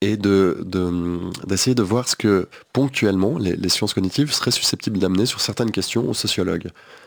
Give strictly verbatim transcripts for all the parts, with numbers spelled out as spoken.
et de, de, d'essayer de voir ce que ponctuellement les, les sciences cognitives seraient susceptibles d'amener sur certaines questions aux sociologues.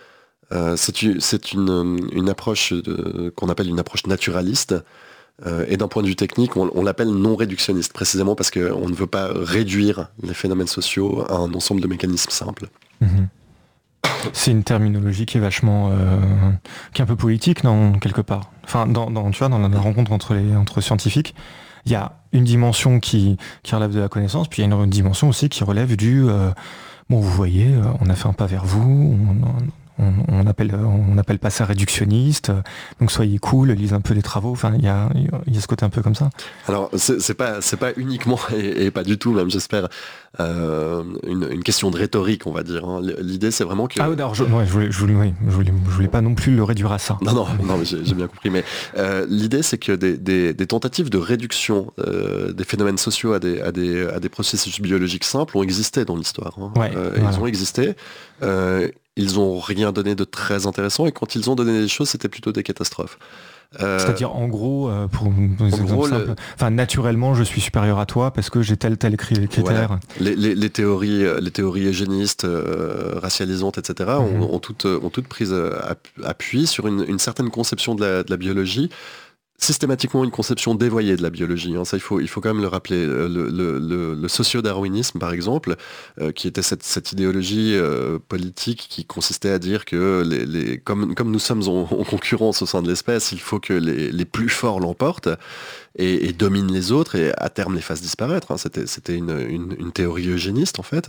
Euh, c'est une, c'est une, une approche de, qu'on appelle une approche naturaliste, euh, et d'un point de vue technique, on, on l'appelle non réductionniste, précisément parce qu'on ne veut pas réduire les phénomènes sociaux à un ensemble de mécanismes simples. Mmh. C'est une terminologie qui est vachement, euh, qui est un peu politique, non, quelque part. Enfin, dans, dans, tu vois, dans la, la rencontre entre les entre scientifiques, il y a une dimension qui, qui relève de la connaissance, puis il y a une dimension aussi qui relève du euh, bon, vous voyez, euh, on a fait un pas vers vous, on, on, on appelle on appelle pas ça réductionniste, euh, donc soyez cool, lisez un peu les travaux. Enfin, il y a il y a ce côté un peu comme ça. Alors c'est, c'est pas c'est pas uniquement et, et pas du tout même, j'espère, euh, une, une question de rhétorique, on va dire. Hein. L'idée c'est vraiment que ah oui, alors je, ouais, je voulais je voulais, ouais, je voulais je voulais pas non plus le réduire à ça. non non non mais j'ai, j'ai bien compris, mais euh, l'idée c'est que des, des, des tentatives de réduction euh, des phénomènes sociaux à des à des à des processus biologiques simples ont existé dans l'histoire. Hein. Ouais, euh, voilà. Ils ont existé. Euh, Ils ont rien donné de très intéressant, et quand ils ont donné des choses, c'était plutôt des catastrophes. Euh, C'est-à-dire, en gros, euh, pour des exemples gros, simples, le... enfin, naturellement, je suis supérieur à toi parce que j'ai tel tel critère. Voilà. Les, les, les théories, les théories eugénistes, euh, racialisantes, et cetera, mm-hmm. ont, ont, toutes, ont toutes pris appui sur une, une certaine conception de la, de la biologie. Systématiquement une conception dévoyée de la biologie. Hein. Ça, il faut, il faut quand même le rappeler. Le, le, le, le socio-darwinisme, par exemple, euh, qui était cette, cette idéologie euh, politique qui consistait à dire que les, les, comme, comme nous sommes en, en concurrence au sein de l'espèce, il faut que les, les plus forts l'emportent et, et dominent les autres et à terme les fassent disparaître. Hein. C'était, c'était une, une, une théorie eugéniste, en fait.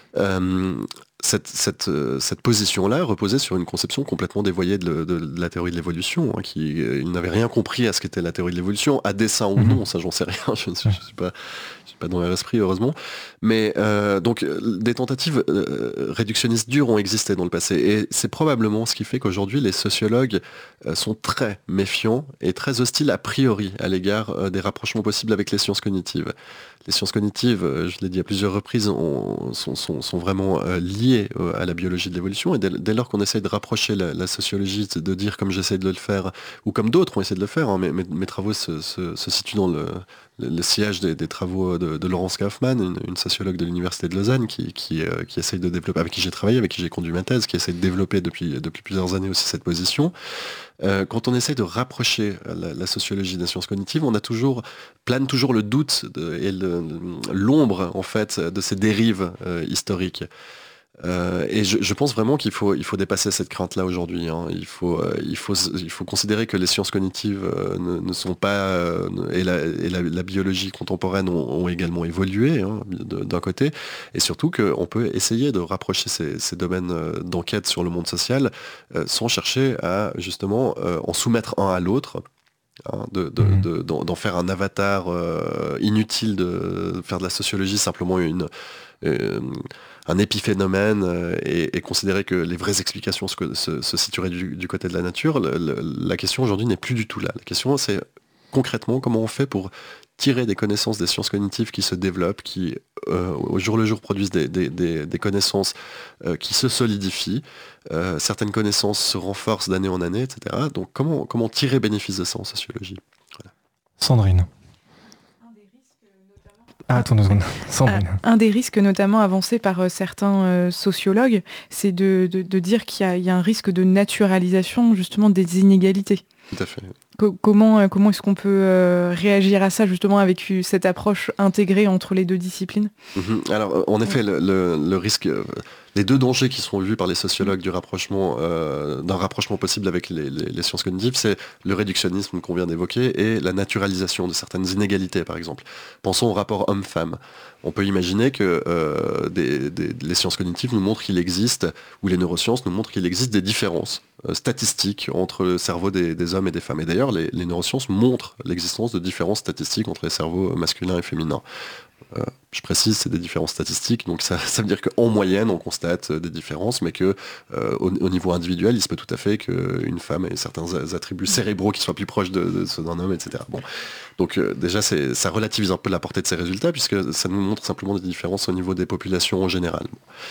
Euh, cette, cette, cette position-là reposait sur une conception complètement dévoyée de, de, de la théorie de l'évolution, hein, qui euh, il n'avait rien compris à ce qu'était la théorie de l'évolution, à dessein ou non, ça j'en sais rien, je ne suis, je suis pas, je suis pas dans leur esprit heureusement, mais euh, donc des tentatives euh, réductionnistes dures ont existé dans le passé, et c'est probablement ce qui fait qu'aujourd'hui les sociologues euh, sont très méfiants et très hostiles a priori à l'égard euh, des rapprochements possibles avec les sciences cognitives. Les sciences cognitives, je l'ai dit à plusieurs reprises, on, sont, sont, sont vraiment euh, liées euh, à la biologie de l'évolution, et dès, dès lors qu'on essaye de rapprocher la, la sociologie, de dire comme j'essaie de le faire, ou comme d'autres ont essayé de le faire, hein, mes, mes, mes travaux se, se, se situent dans le, le, le sillage des, des travaux de, de Laurence Kaufmann, une, une sociologue de l'université de Lausanne, qui, qui, euh, qui essaye de développer, avec qui j'ai travaillé, avec qui j'ai conduit ma thèse, qui essaye de développer depuis, depuis plusieurs années aussi cette position. Euh, quand on essaie de rapprocher la, la sociologie des sciences cognitives, on a toujours, plane toujours le doute de, et le, l'ombre en fait de ces dérives euh, historiques. Euh, et je, je pense vraiment qu'il faut, il faut dépasser cette crainte-là aujourd'hui. Hein. Il faut, euh, il faut, il faut considérer que les sciences cognitives euh, ne, ne sont pas euh, et, la, et la, la biologie contemporaine ont, ont également évolué, hein, de, d'un côté, et surtout qu'on peut essayer de rapprocher ces, ces domaines d'enquête sur le monde social euh, sans chercher à justement euh, en soumettre un à l'autre. Hein, de, de, mmh. de, d'en, d'en faire un avatar euh, inutile, de faire de la sociologie simplement une, euh, un épiphénomène euh, et, et considérer que les vraies explications se, se, se situeraient du, du côté de la nature. Le, le, la question aujourd'hui n'est plus du tout là. La question c'est concrètement comment on fait pour tirer des connaissances des sciences cognitives qui se développent, qui euh, au jour le jour produisent des, des, des, des connaissances euh, qui se solidifient. Euh, certaines connaissances se renforcent d'année en année, et cetera. Donc comment, comment tirer bénéfice de ça en sociologie ? Voilà. Sandrine. Ah, attends deux secondes. Sandrine. Un, un des risques notamment avancés par euh, certains euh, sociologues, c'est de, de, de dire qu'il y a, il y a un risque de naturalisation justement des inégalités. Tout à fait. Co- comment, euh, comment est-ce qu'on peut euh, réagir à ça justement avec euh, cette approche intégrée entre les deux disciplines ? Mmh. Alors en effet, le, le, le risque, euh, les deux dangers qui sont vus par les sociologues du rapprochement, euh, d'un rapprochement possible avec les, les, les sciences cognitives, c'est le réductionnisme qu'on vient d'évoquer et la naturalisation de certaines inégalités, par exemple. Pensons au rapport homme-femme. On peut imaginer que euh, des, des, les sciences cognitives nous montrent qu'il existe, ou les neurosciences nous montrent qu'il existe des différences euh, statistiques entre le cerveau des, des hommes et des femmes. Et d'ailleurs, les, les neurosciences montrent l'existence de différences statistiques entre les cerveaux masculins et féminins. Euh, je précise, c'est des différences statistiques, donc ça, ça veut dire qu'en moyenne, on constate des différences, mais que euh, au, au niveau individuel, il se peut tout à fait qu'une femme ait certains attributs cérébraux qui soient plus proches de, de ceux d'un homme, et cetera. Bon. Donc euh, déjà, c'est, ça relativise un peu la portée de ces résultats, puisque ça nous montre simplement des différences au niveau des populations en général. Bon.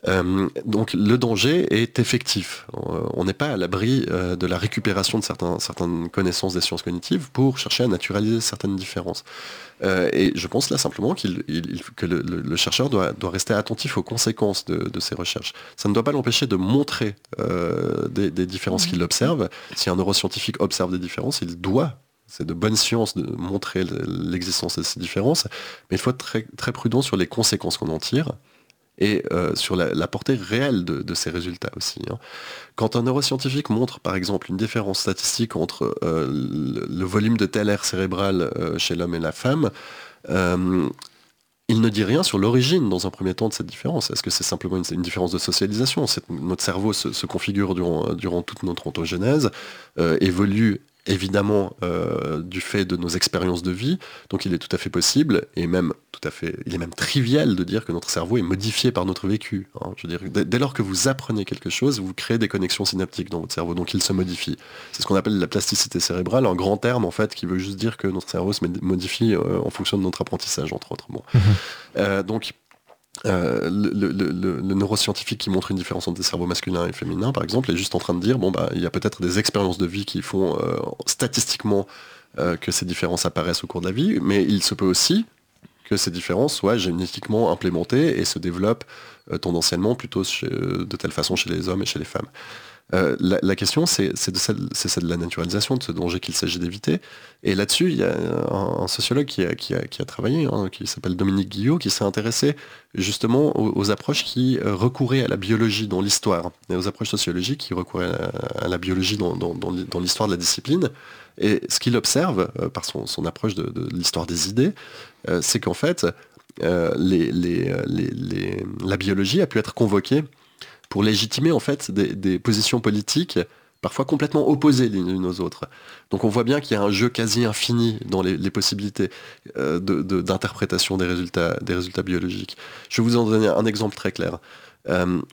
Euh, donc le danger est effectif. Euh, on n'est pas à l'abri euh, de la récupération de certains, certaines connaissances des sciences cognitives pour chercher à naturaliser certaines différences. Euh, et je pense là simplement qu'il, il, que le, le, le chercheur doit, doit rester attentif aux conséquences de, de ses recherches. Ça ne doit pas l'empêcher de montrer euh, des, des différences qu'il observe. Si un neuroscientifique observe des différences, il doit, c'est de bonne science de montrer l'existence de ces différences, mais il faut être très, très prudent sur les conséquences qu'on en tire et euh, sur la, la portée réelle de, de ces résultats aussi. Hein. Quand un neuroscientifique montre par exemple une différence statistique entre euh, le, le volume de tel aire cérébral euh, chez l'homme et la femme, euh, il ne dit rien sur l'origine dans un premier temps de cette différence. Est-ce que c'est simplement une, une différence de socialisation ? C'est, notre cerveau se, se configure durant, durant toute notre ontogénèse, euh, évolue évidemment euh, du fait de nos expériences de vie, donc il est tout à fait possible, et même tout à fait, il est même trivial de dire que notre cerveau est modifié par notre vécu. Hein. Je veux dire, dès, dès lors que vous apprenez quelque chose, vous créez des connexions synaptiques dans votre cerveau, donc il se modifie. C'est ce qu'on appelle la plasticité cérébrale, un grand terme en fait qui veut juste dire que notre cerveau se modifie euh, en fonction de notre apprentissage, entre autres. Bon. Mmh. Euh, donc Euh, le, le, le, le neuroscientifique qui montre une différence entre des cerveaux masculins et féminins, par exemple, est juste en train de dire bon bah il y a peut-être des expériences de vie qui font euh, statistiquement euh, que ces différences apparaissent au cours de la vie, mais il se peut aussi que ces différences soient génétiquement implémentées et se développent euh, tendanciellement plutôt chez, de telle façon chez les hommes et chez les femmes. Euh, la, la question, c'est, c'est, de celle, c'est celle de la naturalisation, de ce danger qu'il s'agit d'éviter. Et là-dessus, il y a un, un sociologue qui a, qui a, qui a travaillé, hein, qui s'appelle Dominique Guillot, qui s'est intéressé justement aux, aux approches qui euh, recouraient à la biologie dans l'histoire, et aux approches sociologiques qui recouraient à, à la biologie dans, dans, dans, dans l'histoire de la discipline. Et ce qu'il observe, euh, par son, son approche de, de l'histoire des idées, euh, c'est qu'en fait, euh, les, les, les, les, la biologie a pu être convoquée pour légitimer en fait des, des positions politiques parfois complètement opposées les unes aux autres. Donc on voit bien qu'il y a un jeu quasi infini dans les, les possibilités euh, de, de, d'interprétation des résultats, des résultats biologiques. Je vais vous en donner un exemple très clair. Euh,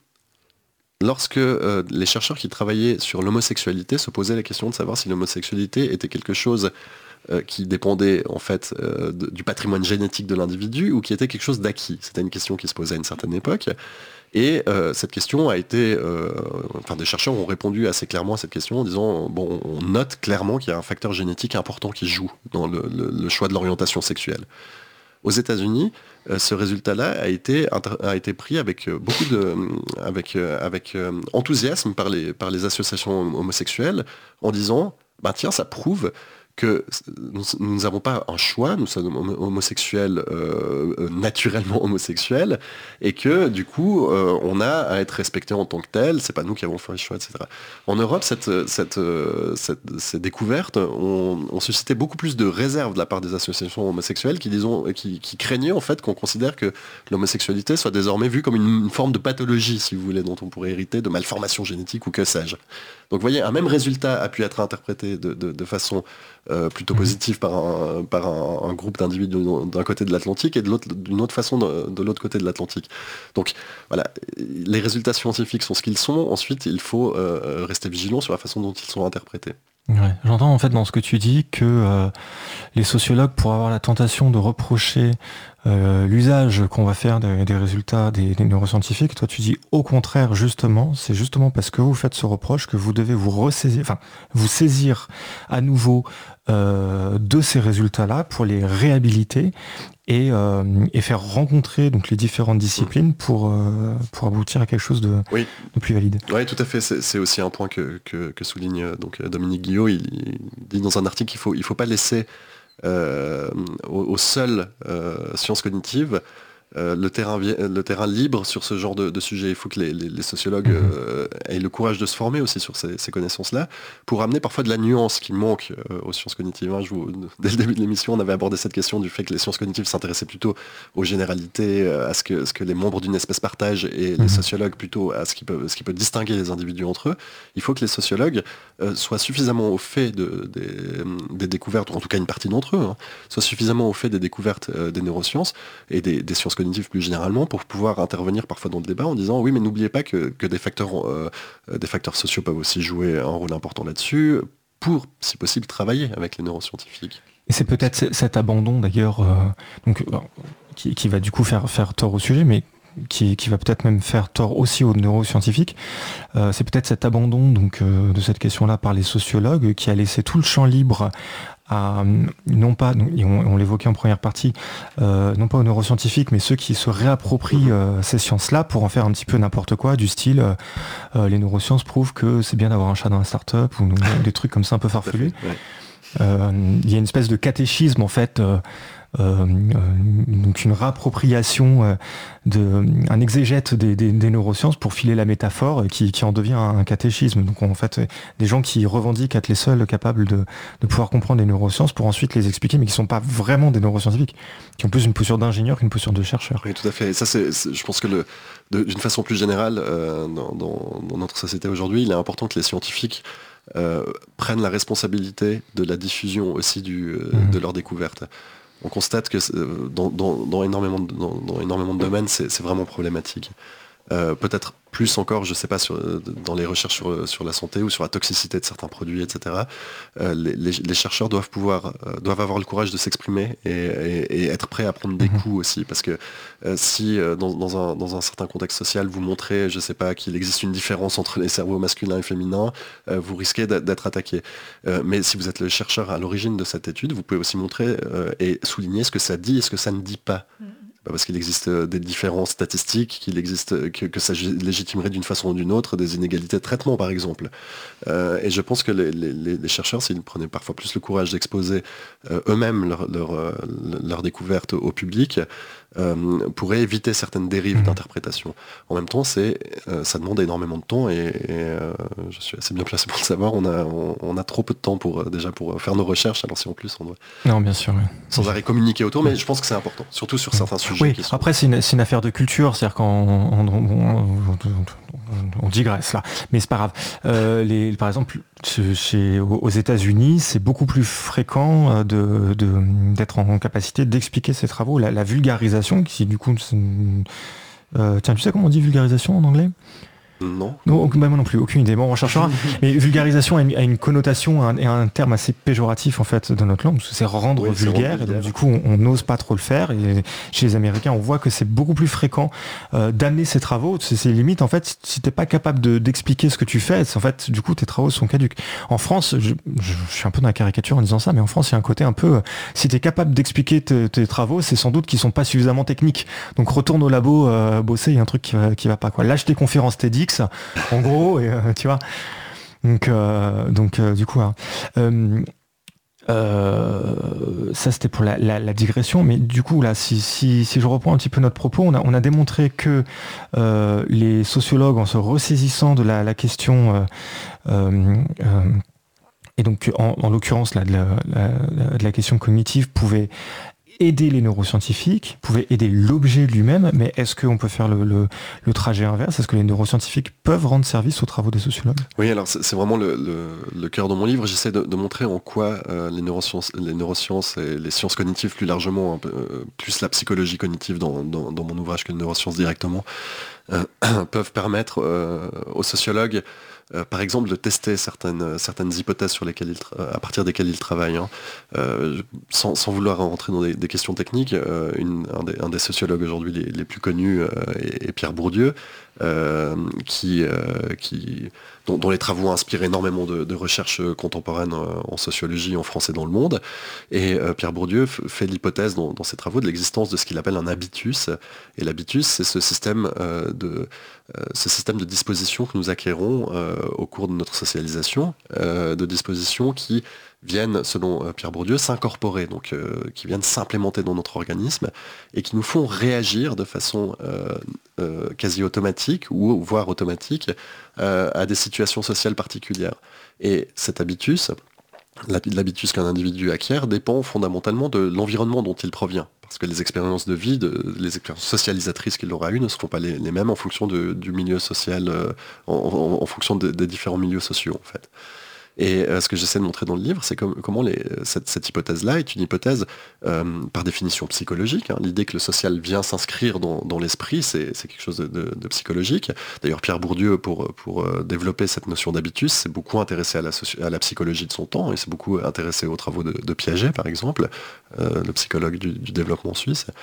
lorsque euh, les chercheurs qui travaillaient sur l'homosexualité se posaient la question de savoir si l'homosexualité était quelque chose euh, qui dépendait en fait euh, de, du patrimoine génétique de l'individu ou qui était quelque chose d'acquis. C'était une question qui se posait à une certaine époque. Et euh, cette question a été... Euh, enfin, des chercheurs ont répondu assez clairement à cette question en disant, bon, on note clairement qu'il y a un facteur génétique important qui joue dans le, le, le choix de l'orientation sexuelle. Aux États-Unis, euh, ce résultat-là a été, a été pris avec beaucoup de... avec, avec euh, enthousiasme par les, par les associations homosexuelles en disant, bah tiens, ça prouve que nous n'avons pas un choix, nous sommes homosexuels, euh, naturellement homosexuels, et que du coup, euh, on a à être respecté en tant que tel, c'est pas nous qui avons fait le choix, et cetera. En Europe, cette, cette, cette, ces découvertes ont, ont suscité beaucoup plus de réserves de la part des associations homosexuelles qui, disons, qui, qui craignaient en fait qu'on considère que l'homosexualité soit désormais vue comme une, une forme de pathologie, si vous voulez, dont on pourrait hériter de malformations génétiques ou que sais-je. Donc vous voyez, un même résultat a pu être interprété de, de, de façon euh, plutôt positive par, un, par un, un groupe d'individus d'un côté de l'Atlantique et de l'autre, d'une autre façon de, de l'autre côté de l'Atlantique. Donc voilà, les résultats scientifiques sont ce qu'ils sont. Ensuite, il faut euh, rester vigilant sur la façon dont ils sont interprétés. Ouais, j'entends en fait dans ce que tu dis que euh, les sociologues pourraient avoir la tentation de reprocher euh, l'usage qu'on va faire des, des résultats des, des neuroscientifiques. Toi tu dis au contraire, justement, c'est justement parce que vous faites ce reproche que vous devez vous ressaisir, enfin vous saisir à nouveau euh, de ces résultats-là pour les réhabiliter et, euh, et faire rencontrer donc les différentes disciplines pour, euh, pour aboutir à quelque chose de, oui. de plus valide. Oui, tout à fait. C'est, c'est aussi un point que, que, que souligne donc, Dominique Guillot. Il, il dit dans un article qu'il ne faut, il faut pas laisser euh, aux, aux seules euh, sciences cognitives Euh, le, terrain, le terrain libre sur ce genre de, de sujet. Il faut que les, les, les sociologues euh, aient le courage de se former aussi sur ces, ces connaissances-là pour amener parfois de la nuance qui manque euh, aux sciences cognitives. Hein, je vous, dès le début de l'émission, on avait abordé cette question du fait que les sciences cognitives s'intéressaient plutôt aux généralités, euh, à ce que, ce que les membres d'une espèce partagent, et les sociologues plutôt à ce qui peut, ce qui peut distinguer les individus entre eux. Il faut que les sociologues euh, soient suffisamment au fait de, des, des découvertes, ou en tout cas une partie d'entre eux, hein, soient suffisamment au fait des découvertes euh, des neurosciences et des, des sciences cognitives plus généralement, pour pouvoir intervenir parfois dans le débat en disant oui, mais n'oubliez pas que, que des facteurs euh, des facteurs sociaux peuvent aussi jouer un rôle important là-dessus, pour, si possible, travailler avec les neuroscientifiques. Et c'est peut-être cet abandon d'ailleurs euh, donc, qui, qui va du coup faire, faire tort au sujet, mais qui, qui va peut-être même faire tort aussi aux neuroscientifiques, euh, c'est peut-être cet abandon donc, euh, de cette question-là par les sociologues qui a laissé tout le champ libre à, non pas, et on, on l'évoquait en première partie, euh, non pas aux neuroscientifiques, mais ceux qui se réapproprient euh, ces sciences-là pour en faire un petit peu n'importe quoi, du style euh, euh, les neurosciences prouvent que c'est bien d'avoir un chat dans la start-up, ou, ou des trucs comme ça un peu farfelus. Il euh, y a une espèce de catéchisme en fait, euh, euh, donc une réappropriation, euh, de, un exégète des, des, des neurosciences pour filer la métaphore qui, qui en devient un catéchisme. Donc en fait, des gens qui revendiquent être les seuls capables de, de pouvoir comprendre les neurosciences pour ensuite les expliquer, mais qui ne sont pas vraiment des neuroscientifiques, qui ont plus une posture d'ingénieur qu'une posture de chercheur. Oui, tout à fait. Et ça, c'est, c'est, je pense que le, de, d'une façon plus générale, euh, dans, dans, dans notre société aujourd'hui, il est important que les scientifiques euh, prennent la responsabilité de la diffusion aussi du, euh, mmh. de leurs découvertes. On constate que dans, dans, dans, énormément, de, dans, dans énormément de domaines, c'est, c'est vraiment problématique. Euh, peut-être plus encore, je ne sais pas, sur, dans les recherches sur, sur la santé ou sur la toxicité de certains produits, et cetera. Euh, les, les, les chercheurs doivent pouvoir, euh, doivent avoir le courage de s'exprimer et, et, et être prêts à prendre des coups aussi, parce que euh, si euh, dans, dans, un, dans un certain contexte social, vous montrez, je ne sais pas, qu'il existe une différence entre les cerveaux masculins et féminins, euh, vous risquez d'être attaqué. Euh, mais si vous êtes le chercheur à l'origine de cette étude, vous pouvez aussi montrer euh, et souligner ce que ça dit et ce que ça ne dit pas. Mmh. Parce qu'il existe des différences statistiques, qu'il existe, que, que ça légitimerait d'une façon ou d'une autre des inégalités de traitement, par exemple. Euh, et je pense que les, les, les chercheurs, s'ils prenaient parfois plus le courage d'exposer euh, eux-mêmes leurs leur, leur découvertes au public, euh, pourraient éviter certaines dérives mmh. d'interprétation. En même temps, c'est, euh, ça demande énormément de temps et, et euh, je suis assez bien placé pour le savoir. On a, on, on a trop peu de temps pour, déjà pour faire nos recherches, alors si en plus on doit non, bien sûr, oui. sans arrêt communiquer autour, mais je pense que c'est important, surtout sur certains sujets. Oui, qui sont... après c'est une, c'est une affaire de culture, c'est-à-dire qu'on on, on, on, on digresse là, mais c'est pas grave. Euh, les, par exemple, chez, aux États-Unis, c'est beaucoup plus fréquent de, de, d'être en capacité d'expliquer ses travaux. La, la vulgarisation, qui du coup, euh, tiens, tu sais comment on dit vulgarisation en anglais ? Non. Non, bah moi non plus, aucune idée. Bon, on cherchera. Mais vulgarisation a une, a une connotation et un, un terme assez péjoratif en fait dans notre langue, parce que c'est rendre oui, vulgaire. C'est et donc, du coup, on n'ose pas trop le faire. Et chez les Américains, on voit que c'est beaucoup plus fréquent euh, d'amener ses travaux. C'est, c'est limite en fait, si t'es pas capable de, d'expliquer ce que tu fais, en fait, du coup, tes travaux sont caduques. En France, je, je, je suis un peu dans la caricature en disant ça, mais en France, il y a un côté un peu. Si t'es capable d'expliquer tes, tes travaux, c'est sans doute qu'ils sont pas suffisamment techniques. Donc retourne au labo, euh, bosser. Il y a un truc qui va, qui va pas quoi. Lâche tes conférences TEDx. En gros, et, euh, tu vois. Donc, euh, donc euh, du coup, hein. euh, euh, ça c'était pour la, la, la digression, mais du coup, là, si, si, si je reprends un petit peu notre propos, on a, on a démontré que euh, les sociologues, en se ressaisissant de la, la question, euh, euh, euh, et donc en, en l'occurrence là, de, la, la, de la question cognitive, pouvaient aider les neuroscientifiques, pouvaient aider l'objet lui-même, mais est-ce qu'on peut faire le, le, le trajet inverse ? Est-ce que les neuroscientifiques peuvent rendre service aux travaux des sociologues ? Oui, alors c'est, c'est vraiment le, le, le cœur de mon livre. J'essaie de, de montrer en quoi euh, les, neurosciences, les neurosciences et les sciences cognitives plus largement, un peu, euh, plus la psychologie cognitive dans, dans, dans mon ouvrage que les neurosciences directement, euh, peuvent permettre euh, aux sociologues Euh, par exemple, de tester certaines, certaines hypothèses sur lesquelles ils tra- à partir desquelles ils travaillent. Hein. Euh, sans, sans vouloir rentrer dans des, des questions techniques, euh, une, un, des, un des sociologues aujourd'hui les, les plus connus euh, est, est Pierre Bourdieu, euh, qui, euh, qui, dont, dont les travaux ont inspiré énormément de, de recherches contemporaines en sociologie en France et dans le monde. Et euh, Pierre Bourdieu f- fait l'hypothèse dans, dans ses travaux de l'existence de ce qu'il appelle un habitus. Et l'habitus, c'est ce système, euh, de, euh, ce système de dispositions que nous acquérons euh, au cours de notre socialisation, euh, de dispositions qui viennent, selon euh, Pierre Bourdieu, s'incorporer, donc euh, qui viennent s'implémenter dans notre organisme et qui nous font réagir de façon euh, euh, quasi automatique ou voire automatique euh, à des situations sociales particulières. Et cet habitus, l'habitus qu'un individu acquiert, dépend fondamentalement de l'environnement dont il provient. Parce que les expériences de vie, de, les expériences socialisatrices qu'il aura eues ne seront pas les, les mêmes en fonction de, du milieu social, euh, en, en, en fonction de, des différents milieux sociaux en fait. Et euh, ce que j'essaie de montrer dans le livre, c'est comme, comment les, cette, cette hypothèse-là est une hypothèse euh, par définition psychologique. Hein. L'idée que le social vient s'inscrire dans, dans l'esprit, c'est, c'est quelque chose de, de, de psychologique. D'ailleurs, Pierre Bourdieu, pour, pour euh, développer cette notion d'habitus, s'est beaucoup intéressé à la, soci- à la psychologie de son temps. Il s'est beaucoup intéressé aux travaux de, de Piaget, par exemple, euh, le psychologue du, du développement suisse.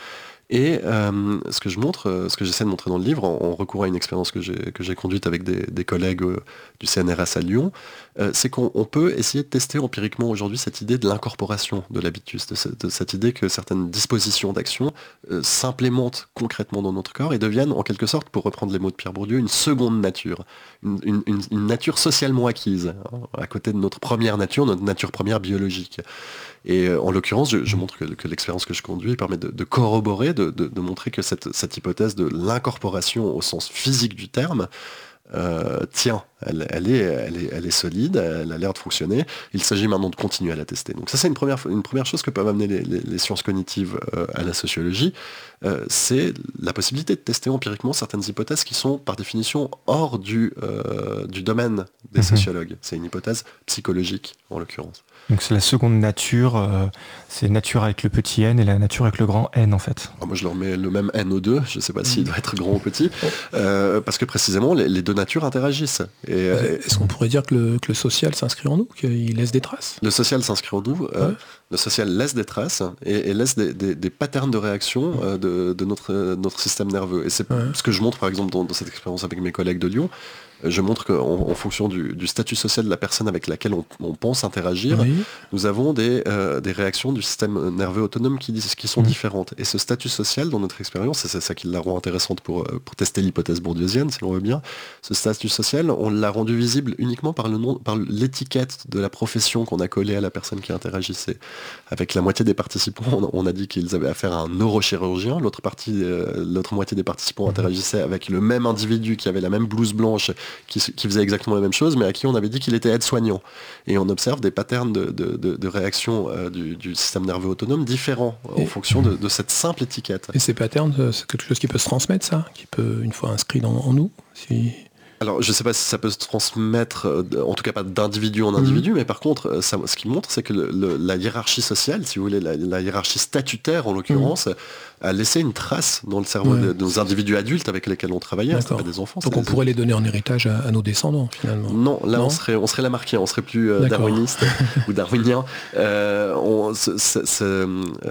Et euh, ce que je montre, ce que j'essaie de montrer dans le livre, en, en recourant à une expérience que j'ai, que j'ai conduite avec des, des collègues euh, du C N R S à Lyon, euh, c'est qu'on on peut essayer de tester empiriquement aujourd'hui cette idée de l'incorporation de l'habitus, de, ce, de cette idée que certaines dispositions d'action euh, s'implémentent concrètement dans notre corps et deviennent en quelque sorte, pour reprendre les mots de Pierre Bourdieu, une seconde nature, une, une, une, une nature socialement acquise, hein, à côté de notre première nature, notre nature première biologique. Et euh, en l'occurrence, je, je montre que, que l'expérience que je conduis permet de, de corroborer, de, de, de montrer que cette, cette hypothèse de l'incorporation au sens physique du terme euh, tient, elle, elle, est, elle, est, elle est solide, elle a l'air de fonctionner. Il s'agit maintenant de continuer à la tester. Donc ça, c'est une première, une première chose que peuvent amener les, les, les sciences cognitives euh, à la sociologie, euh, c'est la possibilité de tester empiriquement certaines hypothèses qui sont par définition hors du, euh, du domaine des mmh. sociologues. C'est une hypothèse psychologique en l'occurrence. Donc c'est la seconde nature, euh, c'est nature avec le petit n et la nature avec le grand N en fait. Alors moi je leur mets le même N aux deux, je ne sais pas s'il doit être grand ou petit, euh, parce que précisément les, les deux natures interagissent. Et, euh, Est-ce qu'on pourrait dire que le, que le social s'inscrit en nous, qu'il laisse des traces ? Le social s'inscrit en nous, euh, ouais. Le social laisse des traces et, et laisse des, des, des patterns de réaction euh, de, de notre, notre système nerveux. Et c'est ouais. ce que je montre par exemple dans, dans cette expérience avec mes collègues de Lyon. Je montre qu'en en fonction du, du statut social de la personne avec laquelle on, on pense interagir, oui. nous avons des, euh, des réactions du système nerveux autonome qui, qui sont mmh. différentes. Et ce statut social, dans notre expérience, et c'est ça qui la rend intéressante pour, pour tester l'hypothèse bourdieusienne, si l'on veut bien, ce statut social, on l'a rendu visible uniquement par, le nom, par l'étiquette de la profession qu'on a collée à la personne qui interagissait. Avec la moitié des participants, on a, on a dit qu'ils avaient affaire à un neurochirurgien, l'autre, partie, euh, l'autre moitié des participants interagissaient avec le même individu qui avait la même blouse blanche, Qui, qui faisait exactement la même chose, mais à qui on avait dit qu'il était aide-soignant. Et on observe des patterns de, de, de, de réaction euh, du, du système nerveux autonome différents et en fonction de, de cette simple étiquette. Et ces patterns, c'est quelque chose qui peut se transmettre, ça, qui peut, une fois inscrit dans, en nous si... Alors, je ne sais pas si ça peut se transmettre, en tout cas pas d'individu en individu, mmh. mais par contre, ça, ce qui montre, c'est que le, le, la hiérarchie sociale, si vous voulez, la, la hiérarchie statutaire en l'occurrence, mmh. a laissé une trace dans le cerveau ouais. de, de nos individus adultes avec lesquels on travaillait, c'était pas des enfants. Donc on des... pourrait les donner en héritage à, à nos descendants, finalement. Non, là non on, serait, on serait Lamarckien, on serait plus euh, darwiniste ou darwinien. Euh, on, c- c- c- euh,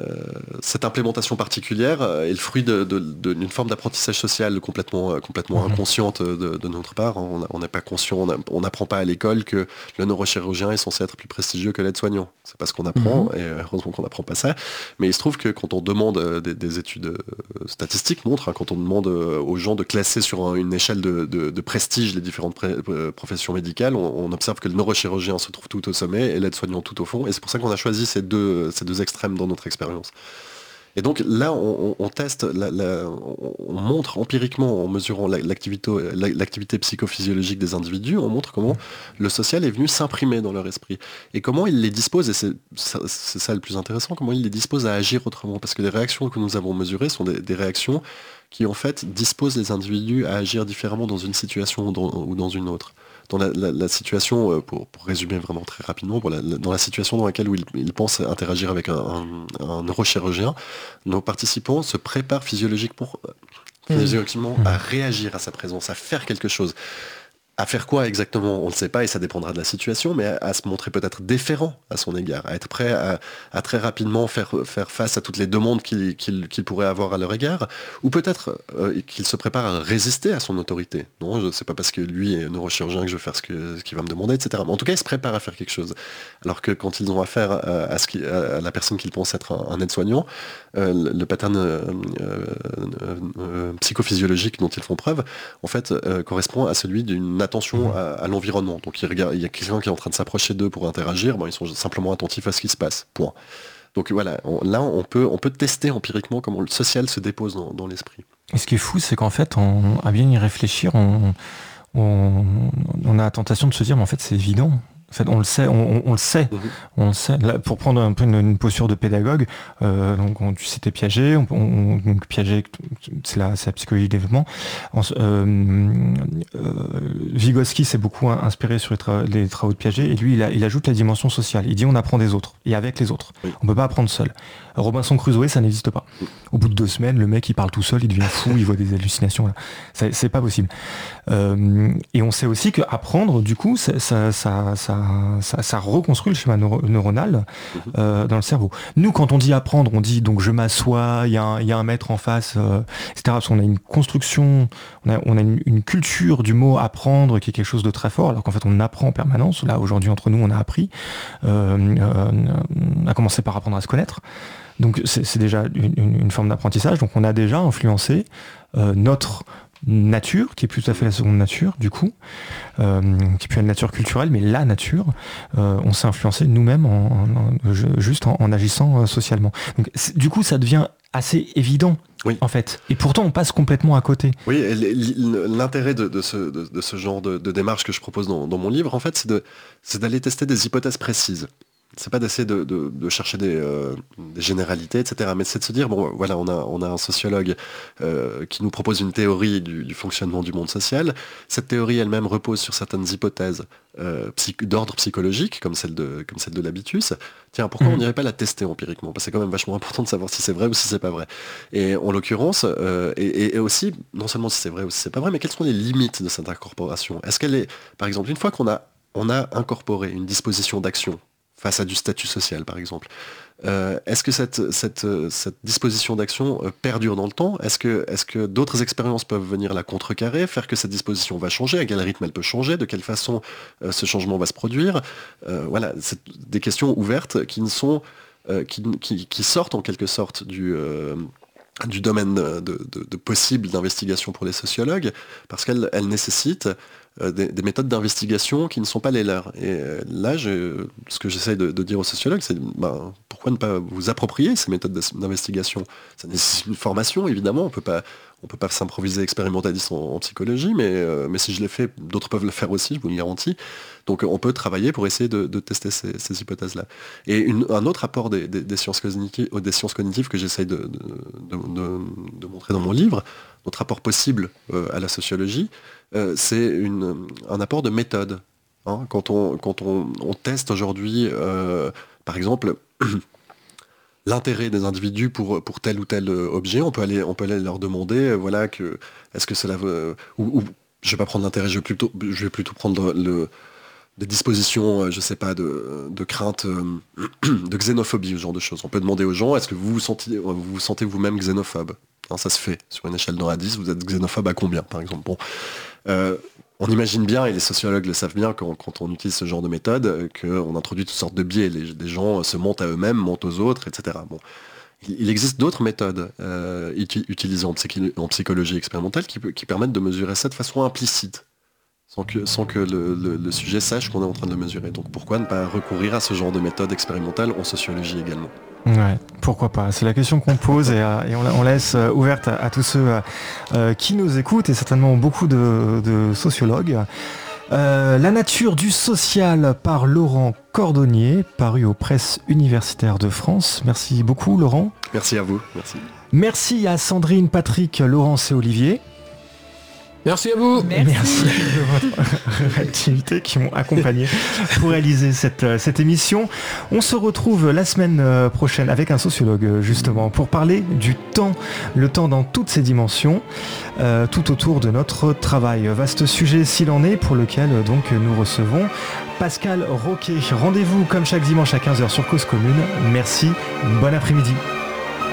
cette implémentation particulière est le fruit de, de, de, d'une forme d'apprentissage social complètement, complètement mmh. inconsciente de, de notre part. On n'est pas conscient, on n'apprend pas à l'école que le neurochirurgien est censé être plus prestigieux que l'aide-soignant. C'est pas ce qu'on apprend, mmh. et heureusement qu'on n'apprend pas ça. Mais il se trouve que quand on demande des, des études statistiques, montrent, hein, quand on demande aux gens de classer sur une échelle de, de, de prestige les différentes pré- professions médicales, on, on observe que le neurochirurgien se trouve tout au sommet et l'aide-soignant tout au fond. Et c'est pour ça qu'on a choisi ces deux, ces deux extrêmes dans notre expérience. Et donc là, on, on teste, la, la, on montre empiriquement, en mesurant l'activité, l'activité psychophysiologique des individus, on montre comment le social est venu s'imprimer dans leur esprit. Et comment il les dispose, et c'est ça, c'est ça le plus intéressant, comment il les dispose à agir autrement. Parce que les réactions que nous avons mesurées sont des, des réactions qui, en fait, disposent les individus à agir différemment dans une situation ou dans, ou dans une autre. Dans la, la, la situation, pour, pour résumer vraiment très rapidement, pour la, dans la situation dans laquelle où ils, ils pensent interagir avec un, un, un neurochirurgien, nos participants se préparent physiologiquement, mmh. physiologiquement mmh. à réagir à sa présence, à faire quelque chose. À faire quoi exactement, on ne sait pas et ça dépendra de la situation, mais à, à se montrer peut-être déférent à son égard, à être prêt à, à très rapidement faire, faire face à toutes les demandes qu'il, qu'il, qu'il pourrait avoir à leur égard, ou peut-être euh, qu'il se prépare à résister à son autorité. Non, je ne sais pas parce que lui est neurochirurgien que je vais faire ce, que, ce qu'il va me demander, et cetera. Mais en tout cas, il se prépare à faire quelque chose. Alors que quand ils ont affaire à, à, ce qui, à la personne qu'ils pensent être un, un aide-soignant, euh, le, le pattern euh, euh, euh, psychophysiologique dont ils font preuve, en fait, euh, correspond à celui d'une attention à, à l'environnement. Donc il, regarde, il y a quelqu'un qui est en train de s'approcher d'eux pour interagir, bon, ils sont simplement attentifs à ce qui se passe. Point. Donc voilà, on, là on peut, on peut tester empiriquement comment le social se dépose dans, dans l'esprit. Et ce qui est fou, c'est qu'en fait, on, à bien y réfléchir, on, on, on a la tentation de se dire, mais en fait c'est évident. En fait, on le sait, on, on, on le sait, mmh. on le sait. Là, pour prendre un peu une, une posture de pédagogue, euh, donc on, tu citais Piaget, on, on, donc Piaget, c'est la, c'est la psychologie du développement. En, euh, euh, Vygotsky s'est beaucoup inspiré sur les, tra- les travaux de Piaget, et lui, il, a, il ajoute la dimension sociale. Il dit on apprend des autres et avec les autres. Oui. On peut pas apprendre seul. Robinson Crusoe, ça n'existe pas. Au bout de deux semaines, le mec il parle tout seul, il devient fou, il voit des hallucinations. Là. C'est, c'est pas possible. Euh, et on sait aussi qu'apprendre, du coup, ça, ça, ça, ça ça, ça reconstruit le schéma neuro- neuronal euh, dans le cerveau. Nous, quand on dit apprendre, on dit donc je m'assois, il y, y a un maître en face, euh, et cetera. Parce qu'on a une construction, on a, on a une, une culture du mot apprendre qui est quelque chose de très fort, alors qu'en fait on apprend en permanence. Là, aujourd'hui, entre nous, on a appris, euh, euh, on a commencé par apprendre à se connaître. Donc c'est, c'est déjà une, une, une forme d'apprentissage. Donc on a déjà influencé euh, notre nature, qui est plus tout à fait la seconde nature, du coup, euh, qui est plus la nature culturelle, mais la nature. Euh, on s'est influencé nous-mêmes en, en, en, juste en, en agissant euh, socialement. Donc, du coup, ça devient assez évident, oui. en fait. Et pourtant, on passe complètement à côté. Oui, et l'intérêt de, de, ce, de, de ce genre de, de démarche que je propose dans, dans mon livre, en fait, c'est, de, c'est d'aller tester des hypothèses précises. C'est pas d'essayer de, de, de chercher des, euh, des généralités, et cetera. Mais c'est de se dire, bon, voilà, on a, on a un sociologue euh, qui nous propose une théorie du, du fonctionnement du monde social. Cette théorie elle-même repose sur certaines hypothèses euh, psy- d'ordre psychologique, comme celle de, comme celle de l'habitus. Tiens, pourquoi mmh. on n'irait pas la tester empiriquement ? Parce que c'est quand même vachement important de savoir si c'est vrai ou si c'est pas vrai. Et en l'occurrence, euh, et, et aussi, non seulement si c'est vrai ou si c'est pas vrai, mais quelles sont les limites de cette incorporation ? Est-ce qu'elle est, par exemple, une fois qu'on a, on a incorporé une disposition d'action face à du statut social, par exemple. Euh, est-ce que cette, cette, cette disposition d'action euh, perdure dans le temps ? Est-ce que, est-ce que d'autres expériences peuvent venir la contrecarrer, faire que cette disposition va changer ? À quel rythme elle peut changer ? De quelle façon euh, ce changement va se produire ? euh, Voilà, c'est des questions ouvertes qui, ne sont, euh, qui, qui, qui sortent en quelque sorte du... Euh, du domaine de, de, de possible d'investigation pour les sociologues, parce qu'elles elles nécessitent euh, des, des méthodes d'investigation qui ne sont pas les leurs. Et euh, là, je, ce que j'essaie de, de dire aux sociologues, c'est ben, pourquoi ne pas vous approprier ces méthodes d'investigation ? Ça nécessite une formation, évidemment, on peut pas, on peut pas s'improviser expérimentaliste en, en psychologie, mais, euh, mais si je l'ai fait, d'autres peuvent le faire aussi, je vous le garantis. Donc on peut travailler pour essayer de, de tester ces, ces hypothèses-là. Et une, un autre apport des, des, des, sciences cognitives, des sciences cognitives que j'essaye de, de, de, de montrer dans mon livre, notre apport possible euh, à la sociologie, euh, c'est une, un apport de méthode. Hein, quand on, quand on, on teste aujourd'hui, euh, par exemple, l'intérêt des individus pour, pour tel ou tel objet, on peut aller, on peut aller leur demander, voilà, que, est-ce que cela veut... Ou, ou je ne vais pas prendre l'intérêt, je vais plutôt, je vais plutôt prendre le... des dispositions, je sais pas, de, de crainte, de xénophobie, ce genre de choses. On peut demander aux gens, est-ce que vous vous sentez, vous, vous sentez vous-même xénophobe ? hein, Ça se fait. Sur une échelle d'un à dix, vous êtes xénophobe à combien, par exemple ? Bon, euh, on imagine bien, et les sociologues le savent bien, quand, quand on utilise ce genre de méthode, qu'on introduit toutes sortes de biais. Les, des gens se mentent à eux-mêmes, mentent aux autres, et cetera. Bon. Il, il existe d'autres méthodes euh, uti- utilisées en, psychi- en psychologie expérimentale qui, qui permettent de mesurer ça de façon implicite. Sans que, sans que le, le, le sujet sache qu'on est en train de le mesurer. Donc pourquoi ne pas recourir à ce genre de méthode expérimentale en sociologie également ? Ouais, pourquoi pas ? C'est la question qu'on pose et, euh, et on, on laisse euh, ouverte à, à tous ceux euh, qui nous écoutent et certainement beaucoup de, de sociologues. Euh, La nature du social par Laurent Cordonnier, paru aux presses universitaires de France. Merci beaucoup Laurent. Merci à vous. Merci. Merci à Sandrine, Patrick, Laurence et Olivier. Merci à vous. Merci, Merci de votre activité qui m'ont accompagné pour réaliser cette, cette émission. On se retrouve la semaine prochaine avec un sociologue justement pour parler du temps, le temps dans toutes ses dimensions, euh, tout autour de notre travail. Vaste sujet s'il en est, pour lequel donc nous recevons Pascal Roquet. Rendez-vous comme chaque dimanche à quinze heures sur Cause Commune. Merci, bon après-midi.